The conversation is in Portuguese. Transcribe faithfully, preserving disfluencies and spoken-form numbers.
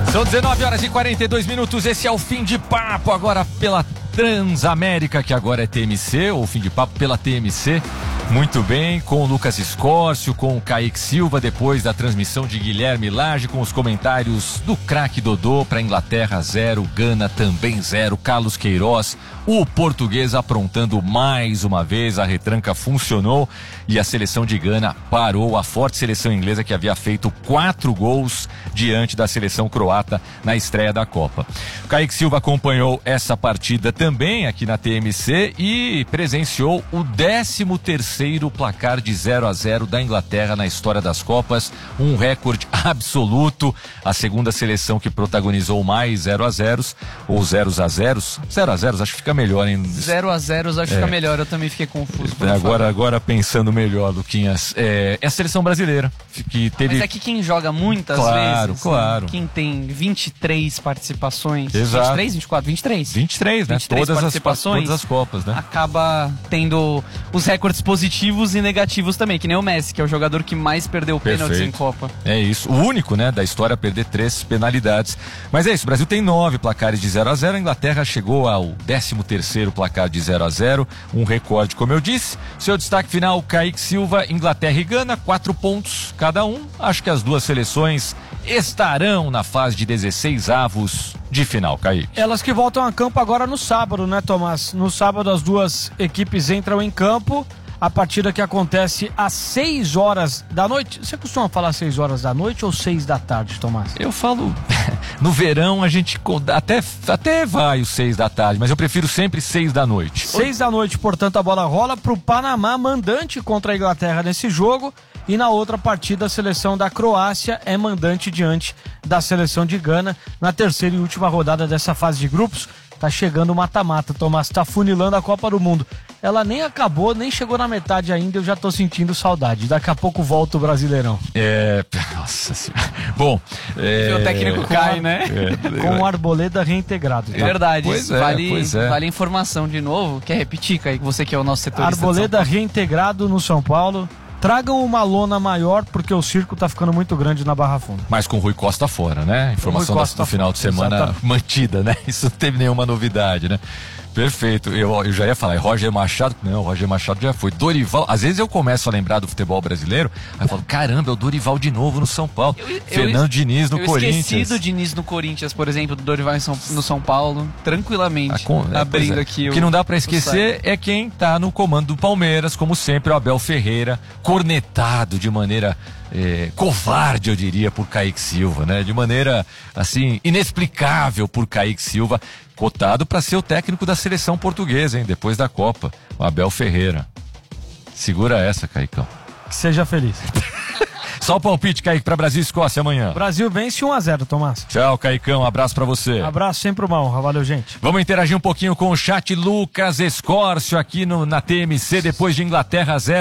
São dezenove horas e quarenta e dois minutos, esse é o Fim de Papo, agora pela Transamérica, que agora é T M C, ou Fim de Papo pela T M C. Muito bem, com o Lucas Escórcio, com o Kaique Silva, depois da transmissão de Guilherme Lage, com os comentários do craque Dodô para Inglaterra zero, Gana também zero, Carlos Queiroz, o português aprontando mais uma vez, a retranca funcionou e a seleção de Gana parou a forte seleção inglesa que havia feito quatro gols diante da seleção croata na estreia da Copa. O Kaique Silva acompanhou essa partida também aqui na T M C e presenciou o décimo terceiro placar de zero a zero da Inglaterra na história das Copas, um recorde absoluto, a segunda seleção que protagonizou mais zero a zeros, ou zeros a zeros, zero a zeros, acho que fica melhor, hein? zero a zeros, acho que é. fica melhor, eu também fiquei confuso. Agora, agora pensando melhor, Luquinhas, é, é a seleção brasileira, que teve... Mas é que quem joga muitas claro, vezes, claro. quem tem vinte e três participações, exato. vinte e três, vinte e quatro, vinte e três. vinte e três, né? vinte e três todas, participações, as, todas as Copas, né? Acaba tendo os recordes positivos e negativos também, que nem o Messi, que é o jogador que mais perdeu pênaltis em Copa. É isso, o único, né, da história a perder três penalidades. Mas é isso, o Brasil tem nove placares de zero a zero, a Inglaterra chegou ao décimo terceiro placar de zero a zero, um recorde, como eu disse. Seu destaque final, Kaique Silva, Inglaterra e Gana, quatro pontos cada um. Acho que as duas seleções estarão na fase de dezesseis avos de final, Kaique. Elas que voltam a campo agora no sábado, né, Tomás? No sábado as duas equipes entram em campo. A partida que acontece às seis horas da noite. Você costuma falar seis horas da noite ou seis da tarde, Tomás? Eu falo, no verão a gente até, até vai os seis da tarde, mas eu prefiro sempre seis da noite. Seis da noite, portanto, a bola rola para o Panamá, mandante contra a Inglaterra nesse jogo. E na outra partida, a seleção da Croácia é mandante diante da seleção de Gana na terceira e última rodada dessa fase de grupos. Tá chegando o mata-mata, Tomás, tá funilando a Copa do Mundo. Ela nem acabou, nem chegou na metade ainda, eu já tô sentindo saudade. Daqui a pouco volta o Brasileirão. É... Nossa senhora. Bom... É... O técnico cai, a... né? É... Com o Arboleda reintegrado. Tá? É verdade, pois é, vale, pois é. vale a informação de novo. Quer repetir, Kaique? Você que é o nosso setorista. Arboleda reintegrado no São Paulo. Tragam uma lona maior, porque o circo tá ficando muito grande na Barra Funda. Mas com o Rui Costa fora, né? Informação do final de semana exatamente. Mantida, né? Isso não teve nenhuma novidade, né? Perfeito, eu, eu já ia falar, Roger Machado, não, Roger Machado já foi, Dorival, às vezes eu começo a lembrar do futebol brasileiro, aí eu falo, caramba, é o Dorival de novo no São Paulo, eu, Fernando eu, Diniz no eu Corinthians. Eu esqueci do Diniz no Corinthians, por exemplo, do Dorival em São, no São Paulo, tranquilamente, com, é, abrindo é. aqui o... O que não dá pra esquecer é quem tá no comando do Palmeiras, como sempre, o Abel Ferreira, cornetado de maneira... É, covarde, eu diria, por Kaique Silva, né? De maneira, assim, inexplicável por Kaique Silva, cotado para ser o técnico da seleção portuguesa, hein? Depois da Copa, o Abel Ferreira. Segura essa, Caicão. Que seja feliz. Só o palpite, Kaique, para Brasil e Escócia amanhã. Brasil vence um a zero, Tomás. Tchau, Caicão, abraço para você. Abraço, sempre uma honra, valeu, gente. Vamos interagir um pouquinho com o chat. Lucas Escórcio aqui no, na T M C, depois de Inglaterra zero.